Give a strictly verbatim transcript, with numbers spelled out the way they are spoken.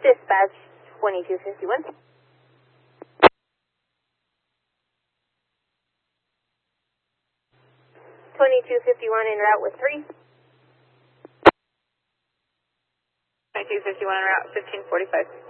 Dispatch twenty-two fifty-one. twenty-two fifty-one en route with three. twenty-two fifty-one en route, fifteen forty-five.